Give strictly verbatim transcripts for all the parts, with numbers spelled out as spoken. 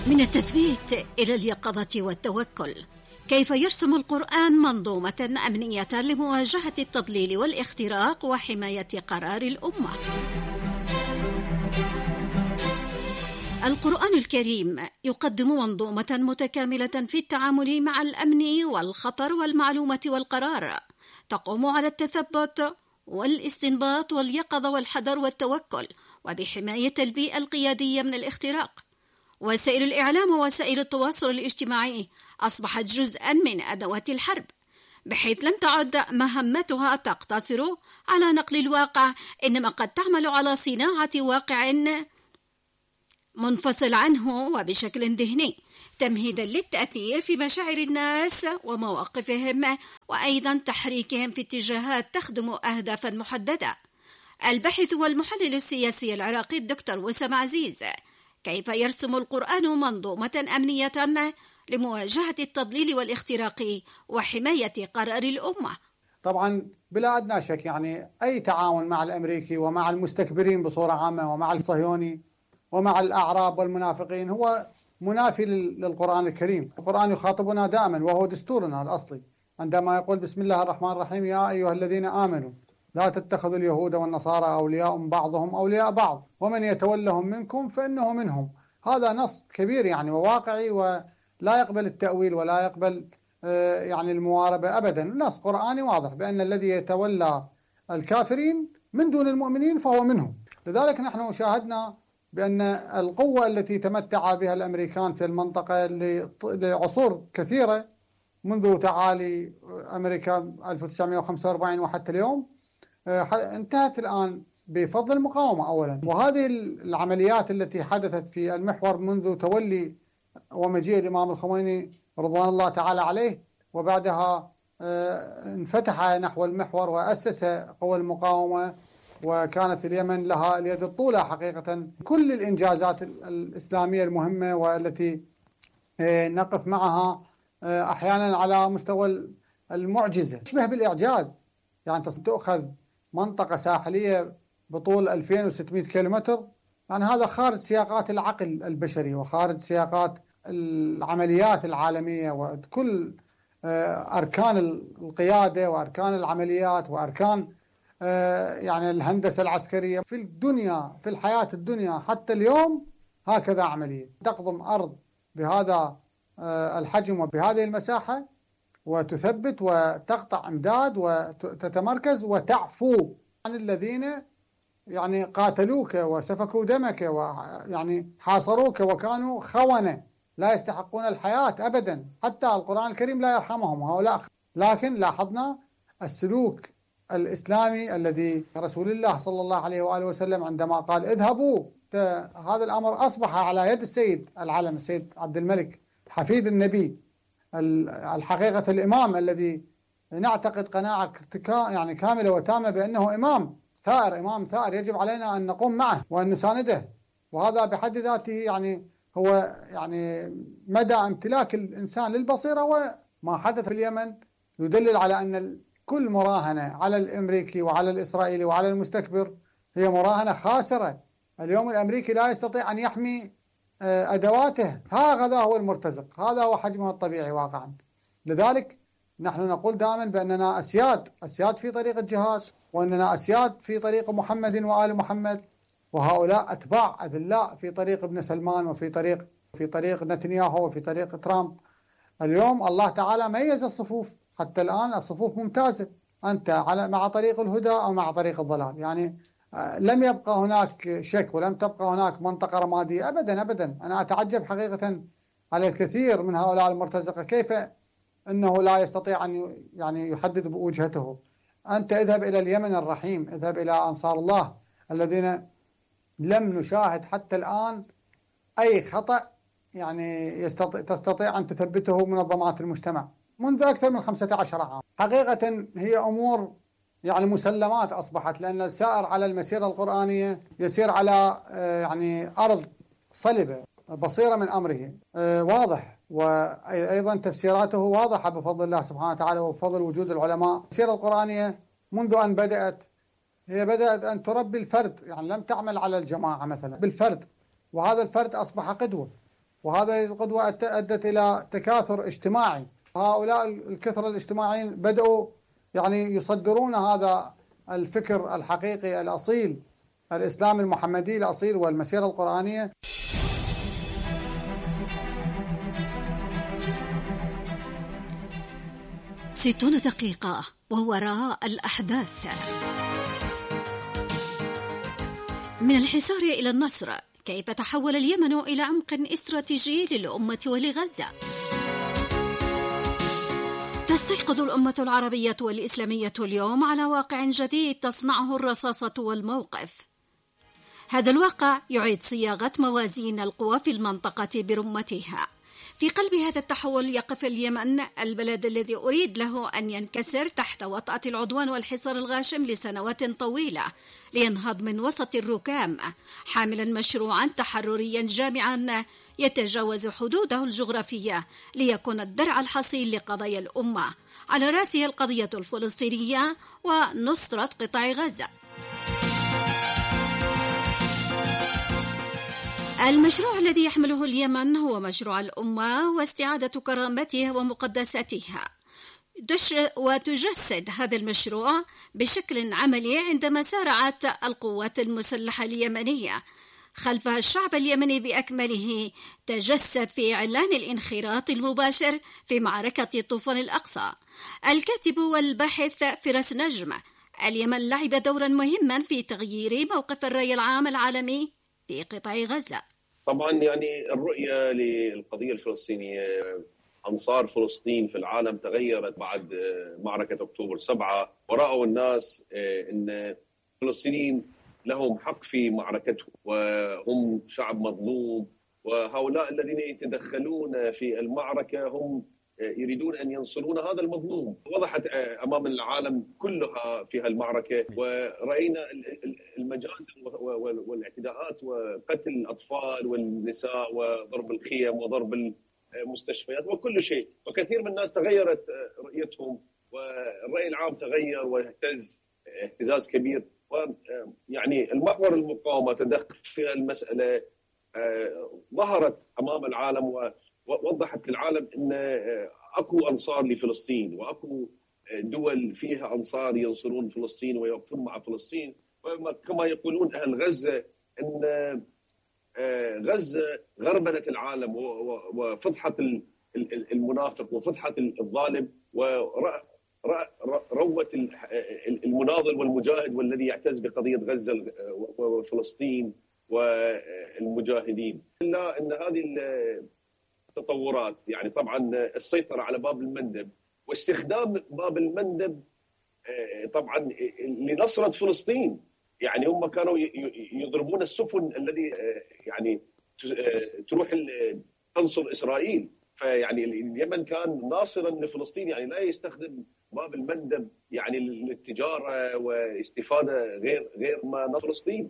من التثبيت إلى اليقظة والتوكل، كيف يرسم القرآن منظومة أمنية لمواجهة التضليل والاختراق وحماية قرار الأمة. القرآن الكريم يقدم منظومة متكاملة في التعامل مع الأمن والخطر والمعلومة والقرار، تقوم على التثبت والاستنباط واليقظة والحذر والتوكل، وبحماية البيئة القيادية من الاختراق. وسائل الإعلام ووسائل التواصل الاجتماعي أصبحت جزءا من أدوات الحرب، بحيث لم تعد مهمتها تقتصر على نقل الواقع، إنما قد تعمل على صناعة واقع منفصل عنه وبشكل ذهني، تمهيدا للتأثير في مشاعر الناس ومواقفهم، وأيضا تحريكهم في اتجاهات تخدم أهدافا محددة. الباحث والمحلل السياسي العراقي الدكتور وسام عزيز، كيف يرسم القرآن منظومة أمنية لمواجهة التضليل والاختراق وحماية قرار الأمة؟ طبعا بلا أدنى شك، يعني أي تعاون مع الأمريكي ومع المستكبرين بصورة عامة ومع الصهيوني ومع الأعراب والمنافقين هو منافي للقرآن الكريم. القرآن يخاطبنا دائما وهو دستورنا الأصلي عندما يقول بسم الله الرحمن الرحيم: يا أيها الذين آمنوا لا تتخذوا اليهود والنصارى أولياء بعضهم أولياء بعض ومن يتولهم منكم فإنه منهم. هذا نص كبير يعني وواقعي ولا يقبل التأويل ولا يقبل يعني المواربة أبدا. نص قرآني واضح بأن الذي يتولى الكافرين من دون المؤمنين فهو منهم. لذلك نحن شاهدنا بأن القوة التي تمتع بها الأمريكان في المنطقة لعصور كثيرة منذ تعالي أمريكا ألف وتسعمئة وخمسة وأربعين وحتى اليوم انتهت الآن بفضل المقاومة أولا. وهذه العمليات التي حدثت في المحور منذ تولي ومجيء الإمام الخميني رضوان الله تعالى عليه، وبعدها انفتح نحو المحور وأسس قوى المقاومة، وكانت اليمن لها اليد الطولى حقيقة. كل الإنجازات الإسلامية المهمة والتي نقف معها أحيانا على مستوى المعجزة تشبه بالإعجاز. يعني تأخذ منطقة ساحلية بطول ألفين وستمئة كيلومتر، يعني هذا خارج سياقات العقل البشري وخارج سياقات العمليات العالمية وكل أركان القيادة وأركان العمليات وأركان يعني الهندسة العسكرية في الدنيا، في الحياة الدنيا حتى اليوم. هكذا عملية تقضم أرض بهذا الحجم وبهذه المساحة وتثبت وتقطع امداد وتتمركز وتعفو عن الذين يعني قاتلوك وسفكوا دمك ويعني حاصروك وكانوا خونة لا يستحقون الحياة أبدا. حتى القرآن الكريم لا يرحمهم هؤلاء. لكن لاحظنا السلوك الإسلامي الذي رسول الله صلى الله عليه وآله وسلم عندما قال اذهبوا، هذا الأمر أصبح على يد السيد العالم السيد عبد الملك حفيد النبي الحقيقة الإمام الذي نعتقد قناعة يعني كاملة وتامة بأنه إمام ثائر، إمام ثائر يجب علينا أن نقوم معه وأن نسانده. وهذا بحد ذاته يعني هو يعني مدى امتلاك الإنسان للبصيرة. وما حدث في اليمن يدلل على أن كل مراهنة على الأمريكي وعلى الإسرائيلي وعلى المستكبر هي مراهنة خاسرة. اليوم الأمريكي لا يستطيع أن يحمي أدواته، هذا هو المرتزق، هذا هو حجمه الطبيعي واقعا. لذلك نحن نقول دائما بأننا أسياد أسياد في طريق الجهاد، وأننا أسياد في طريق محمد وآل محمد، وهؤلاء أتباع أذلاء في طريق ابن سلمان وفي طريق في طريق نتنياهو وفي طريق ترامب. اليوم الله تعالى ميز الصفوف، حتى الآن الصفوف ممتازة، أنت على مع طريق الهدى أو مع طريق الضلال. يعني لم يبقى هناك شك ولم تبقى هناك منطقة رمادية أبدا أبدا. أنا أتعجب حقيقة على الكثير من هؤلاء المرتزقة كيف أنه لا يستطيع أن يعني يحدد بوجهته. أنت اذهب إلى اليمن الرحيم، اذهب إلى أنصار الله الذين لم نشاهد حتى الآن أي خطأ يعني يستطيع تستطيع أن تثبته منظمات المجتمع منذ أكثر من خمسة عشر عام. حقيقة هي أمور يعني مسلمات أصبحت، لأن السائر على المسيرة القرآنية يسير على يعني أرض صلبة بصيرة من أمره واضح، وأيضا تفسيراته واضحة بفضل الله سبحانه وتعالى وبفضل وجود العلماء. السيرة القرآنية منذ أن بدأت هي بدأت أن تربي الفرد، يعني لم تعمل على الجماعة مثلا، بالفرد، وهذا الفرد أصبح قدوة، وهذه القدوة أدت إلى تكاثر اجتماعي. هؤلاء الكثرة الاجتماعيين بدأوا يعني يصدرون هذا الفكر الحقيقي الأصيل، الإسلام المحمدي الأصيل والمسيرة القرآنية. ستون دقيقة ووراء الأحداث. من الحصار إلى النصر، كيف تحول اليمن إلى عمق استراتيجي للأمة ولغزة؟ تستيقظ الأمة العربية والإسلامية اليوم على واقع جديد تصنعه الرصاصة والموقف. هذا الواقع يعيد صياغة موازين القوى في المنطقة برمتها. في قلب هذا التحول يقف اليمن، البلد الذي أريد له أن ينكسر تحت وطأة العدوان والحصار الغاشم لسنوات طويلة، لينهض من وسط الركام حاملا مشروعا تحرريا جامعا يتجاوز حدوده الجغرافية، ليكون الدرع الحصين لقضايا الأمة، على رأسها القضية الفلسطينية ونصرة قطاع غزة. المشروع الذي يحمله اليمن هو مشروع الأمة واستعادة كرامتها ومقدساتها. وتجسد هذا المشروع بشكل عملي عندما سارعت القوات المسلحة اليمنية خلفها الشعب اليمني بأكمله، تجسد في إعلان الانخراط المباشر في معركة طوفان الأقصى. الكاتب والباحث فراس نجم، اليمن لعب دورا مهما في تغيير موقف الرأي العام العالمي في قطاع غزة. طبعا يعني الرؤية للقضية الفلسطينية، أنصار فلسطين في العالم تغيرت بعد معركة أكتوبر سبعة، ورأوا الناس أن الفلسطينيين لهم حق في معركتهم وهم شعب مظلوم، وهؤلاء الذين يتدخلون في المعركة هم يريدون أن ينصرون هذا المظلوم. وضحت أمام العالم كلها في هالمعركة، ورأينا المجازر والاعتداءات وقتل الأطفال والنساء وضرب الخيم وضرب المستشفيات وكل شيء. وكثير من الناس تغيرت رؤيتهم والرأي العام تغير واهتز اهتزاز كبير. ويعني المحور المقاومة تدخل في المسألة، ظهرت أمام العالم و ووضحت للعالم أن أكو أنصار لفلسطين وأكو دول فيها أنصار ينصرون فلسطين ويوقفون مع فلسطين. وكما يقولون أهل غزة أن غزة غربلت العالم وفضحت المنافق وفضحت الظالم وروت المناضل والمجاهد والذي يعتز بقضية غزة وفلسطين والمجاهدين. إلا أن هذه تطورات، يعني طبعا السيطرة على باب المندب واستخدام باب المندب طبعا لنصرة فلسطين. يعني هم كانوا يضربون السفن الذي يعني تروح تنصر إسرائيل، فيعني اليمن كان ناصرا لفلسطين، يعني لا يستخدم باب المندب يعني للتجارة واستفادة غير غير ما نصر فلسطين.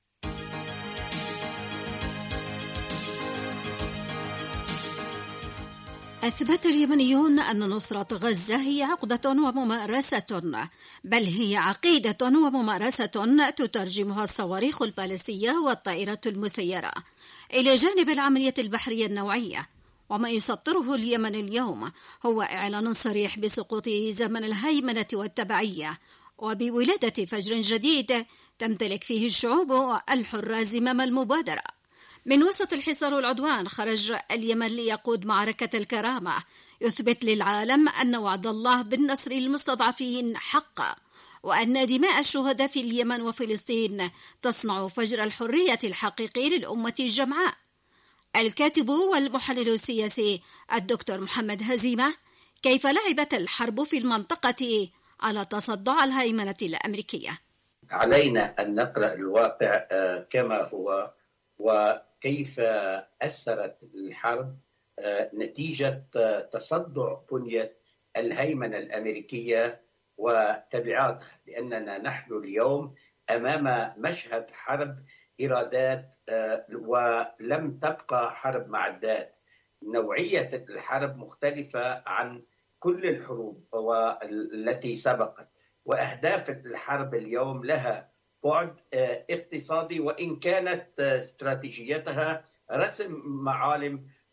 أثبت اليمنيون أن نصرة غزة هي عقدة وممارسة، بل هي عقيدة وممارسة تترجمها الصواريخ البالستية والطائرات المسيرة، إلى جانب العملية البحرية النوعية. وما يسطره اليمن اليوم هو إعلان صريح بسقوط زمن الهيمنة والتبعية، وبولادة فجر جديد تمتلك فيه الشعوب الحرة زمام المبادرة. من وسط الحصار والعدوان خرج اليمن ليقود معركة الكرامة، يثبت للعالم أن وعد الله بالنصر للمستضعفين حق، وأن دماء الشهداء في اليمن وفلسطين تصنع فجر الحرية الحقيقي للأمة الجمعاء. الكاتب والمحلل السياسي الدكتور محمد هزيمة، كيف لعبت الحرب في المنطقة على تصدع الهيمنة الأمريكية؟ علينا أن نقرأ الواقع كما هو، وكيف أثرت الحرب نتيجة تصدع بنية الهيمنة الأمريكية وتبعاتها، لأننا نحن اليوم أمام مشهد حرب إرادات ولم تبقى حرب معدات. نوعية الحرب مختلفة عن كل الحروب التي سبقت، وأهداف الحرب اليوم لها بعد اقتصادي، وإن كانت استراتيجيتها رسم معالم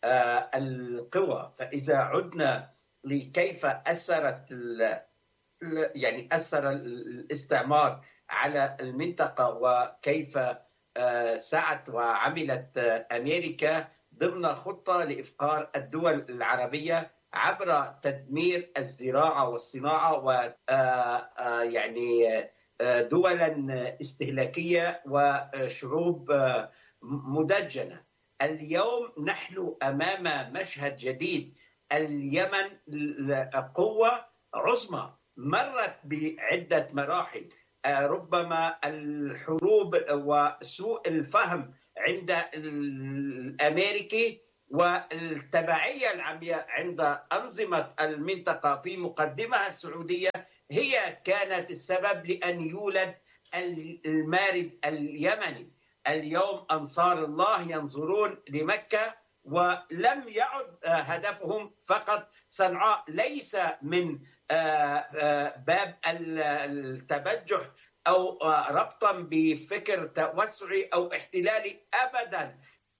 القوى. فإذا عدنا لكيف أثرت يعني أثر الاستعمار على المنطقة وكيف سعت وعملت أمريكا ضمن خطة لإفقار الدول العربية عبر تدمير الزراعة والصناعة و يعني دولا استهلاكية وشعوب مدجنة. اليوم نحن أمام مشهد جديد. اليمن قوة عظمى مرت بعدة مراحل، ربما الحروب وسوء الفهم عند الأمريكي والتبعية العمياء عند أنظمة المنطقة في مقدمها السعودية هي كانت السبب لأن يولد المارد اليمني. اليوم أنصار الله ينظرون لمكة ولم يعد هدفهم فقط صنعاء، ليس من باب التبجح أو ربطا بفكر توسعي أو احتلالي أبدا.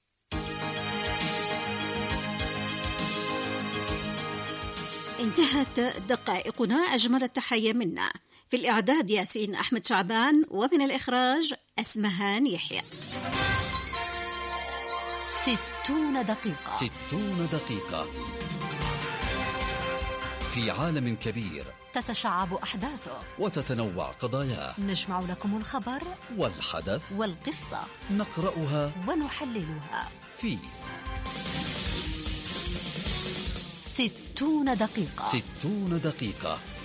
انتهت دقائقنا. أجمل التحية منا. في الإعداد ياسين أحمد شعبان، ومن الإخراج أسمهان يحيى. ستون دقيقة. ستون دقيقة في عالم كبير تتشعب أحداثه وتتنوع قضاياه. نجمع لكم الخبر والحدث والقصة، نقرأها ونحللها في ستون دقيقة. ستون دقيقة